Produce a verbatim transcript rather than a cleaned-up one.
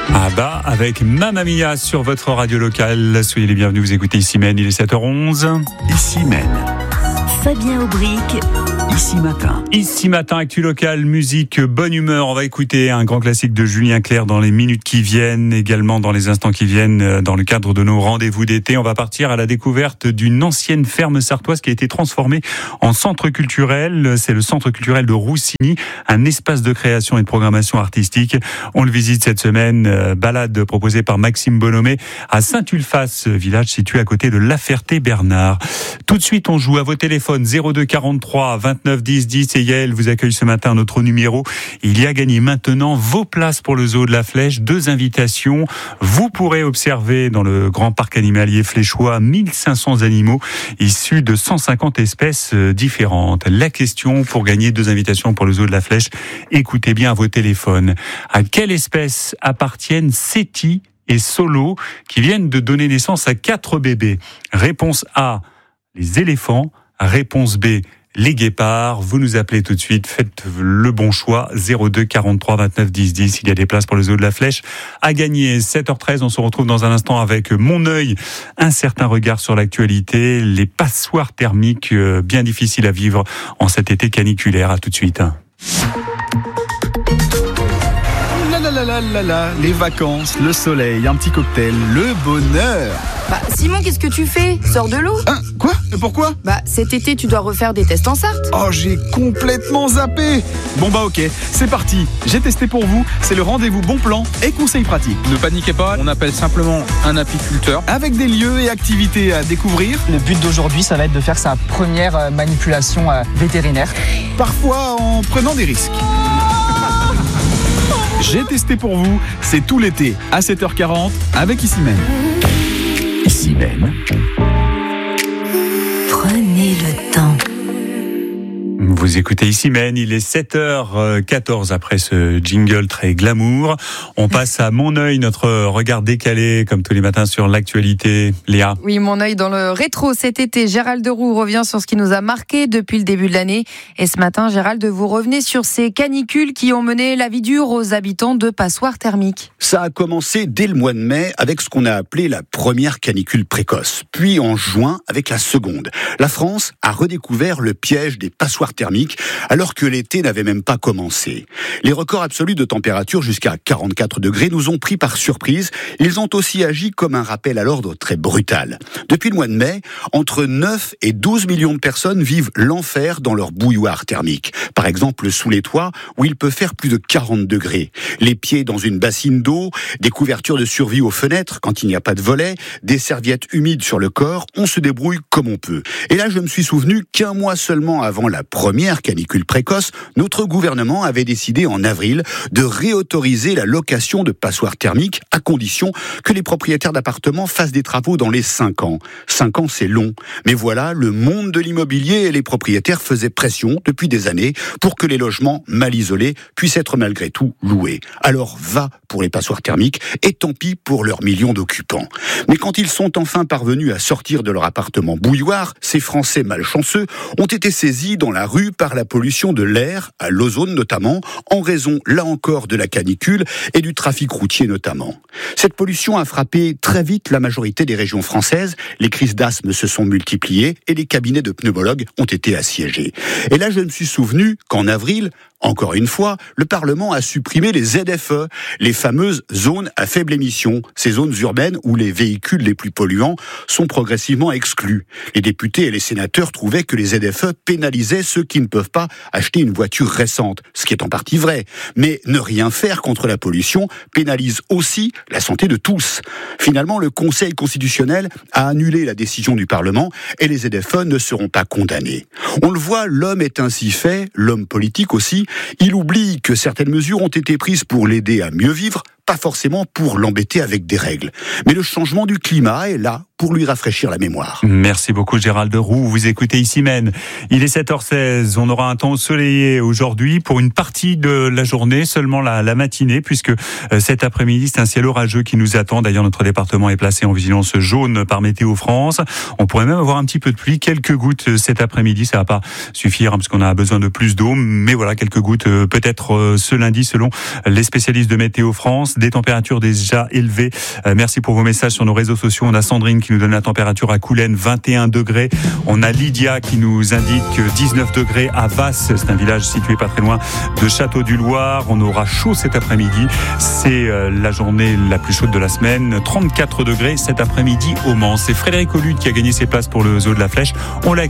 Ah bah, avec Mamma Mia sur votre radio locale. Soyez les bienvenus, vous écoutez Ici Mène, il est sept heures onze. Ici Mène. Fabien Aubric. Ici Matin. Ici Matin, actu local, musique, bonne humeur. On va écouter un grand classique de Julien Clerc dans les minutes qui viennent, également dans les instants qui viennent, dans le cadre de nos rendez-vous d'été. On va partir à la découverte d'une ancienne ferme sartoise qui a été transformée en centre culturel. C'est le centre culturel de Roussigny, un espace de création et de programmation artistique. On le visite cette semaine, balade proposée par Maxime Bonhomé à Saint-Ulphace, village situé à côté de La Ferté-Bernard. Tout de suite, on joue à vos téléphones zéro deux quarante-trois vingt-neuf dix dix et Yael vous accueille ce matin notre numéro. Il y a gagné maintenant vos places pour le zoo de la Flèche, deux invitations. Vous pourrez observer dans le grand parc animalier fléchois mille cinq cents animaux issus de cent cinquante espèces différentes. La question pour gagner deux invitations pour le zoo de la Flèche, écoutez bien à vos téléphones. À quelle espèce appartiennent Séti et Solo qui viennent de donner naissance à quatre bébés? Réponse A, les éléphants. Réponse B, les guépards. Vous nous appelez tout de suite, faites le bon choix, zéro deux quarante-trois vingt-neuf dix dix. Il y a des places pour le zoo de la Flèche à gagner. sept heures treize, on se retrouve dans un instant avec Mon œil, un certain regard sur l'actualité, les passoires thermiques bien difficiles à vivre en cet été caniculaire. À tout de suite. La la la la, les vacances, le soleil, un petit cocktail, le bonheur. Bah Simon, qu'est-ce que tu fais? Sors de l'eau. Hein, quoi? Pourquoi? Bah cet été, tu dois refaire des tests en Sarthe. Oh, j'ai complètement zappé. Bon bah ok, c'est parti. J'ai testé pour vous, c'est le rendez-vous bon plan et conseils pratiques. Ne paniquez pas, on appelle simplement un apiculteur. Avec des lieux et activités à découvrir. Le but d'aujourd'hui, ça va être de faire sa première manipulation vétérinaire. Parfois en prenant des risques. J'ai testé pour vous, c'est tout l'été à sept heures quarante avec Ici Mène. Ici Mène. Prenez le temps. Vous écoutez Ici Mène, il est sept heures quatorze après ce jingle très glamour. On passe à Mon œil, notre regard décalé comme tous les matins sur l'actualité. Léa. Oui, Mon œil dans le rétro cet été. Gérald Deroux revient sur ce qui nous a marqué depuis le début de l'année. Et ce matin, Gérald, vous revenez sur ces canicules qui ont mené la vie dure aux habitants de passoires thermiques. Ça a commencé dès le mois de mai avec ce qu'on a appelé la première canicule précoce. Puis en juin avec la seconde. La France a redécouvert le piège des passoires thermiques alors que l'été n'avait même pas commencé. Les records absolus de température jusqu'à quarante-quatre degrés nous ont pris par surprise. Ils ont aussi agi comme un rappel à l'ordre très brutal. Depuis le mois de mai, entre neuf et douze millions de personnes vivent l'enfer dans leur bouilloire thermique. Par exemple, sous les toits où il peut faire plus de quarante degrés. Les pieds dans une bassine d'eau, des couvertures de survie aux fenêtres quand il n'y a pas de volet, des serviettes humides sur le corps, on se débrouille comme on peut. Et là, je me suis souvenu qu'un mois seulement avant la première canicule précoce, notre gouvernement avait décidé en avril de réautoriser la location de passoires thermiques à condition que les propriétaires d'appartements fassent des travaux dans les cinq ans. cinq ans, c'est long. Mais voilà, le monde de l'immobilier et les propriétaires faisaient pression depuis des années pour que les logements mal isolés puissent être malgré tout loués. Alors va pour les passoires thermiques et tant pis pour leurs millions d'occupants. Mais quand ils sont enfin parvenus à sortir de leur appartement bouilloire, ces Français malchanceux ont été saisis dans la rue par la pollution de l'air, à l'ozone notamment, en raison, là encore, de la canicule et du trafic routier notamment. Cette pollution a frappé très vite la majorité des régions françaises, les crises d'asthme se sont multipliées et les cabinets de pneumologues ont été assiégés. Et là, je me suis souvenu qu'en avril, encore une fois, le Parlement a supprimé les Z F E, les fameuses zones à faible émission, ces zones urbaines où les véhicules les plus polluants sont progressivement exclus. Les députés et les sénateurs trouvaient que les Z F E pénalisaient ceux qui ne peuvent pas acheter une voiture récente, ce qui est en partie vrai. Mais ne rien faire contre la pollution pénalise aussi la santé de tous. Finalement, le Conseil constitutionnel a annulé la décision du Parlement et les Z F E ne seront pas condamnés. On le voit, l'homme est ainsi fait, l'homme politique aussi. Il oublie que certaines mesures ont été prises pour l'aider à mieux vivre, pas forcément pour l'embêter avec des règles. Mais le changement du climat est là, pour lui rafraîchir la mémoire. Merci beaucoup Gérald Roux, vous écoutez Issy-Mène. Il est sept heures seize, on aura un temps ensoleillé aujourd'hui pour une partie de la journée, seulement la, la matinée, puisque euh, cet après-midi c'est un ciel orageux qui nous attend. D'ailleurs notre département est placé en vigilance jaune par Météo France. On pourrait même avoir un petit peu de pluie, quelques gouttes cet après-midi, ça va pas suffire hein, parce qu'on a besoin de plus d'eau, mais voilà, quelques gouttes euh, peut-être euh, ce lundi selon les spécialistes de Météo France. Des températures déjà élevées. Euh, merci pour vos messages sur nos réseaux sociaux. On a Sandrine qui nous donne la température à Coulennes, vingt et un degrés. On a Lydia qui nous indique dix-neuf degrés à Vasse. C'est un village situé pas très loin de Château-du-Loir. On aura chaud cet après-midi. C'est euh, la journée la plus chaude de la semaine. trente-quatre degrés cet après-midi au Mans. C'est Frédéric Olude qui a gagné ses places pour le Zoo de la Flèche. On l'a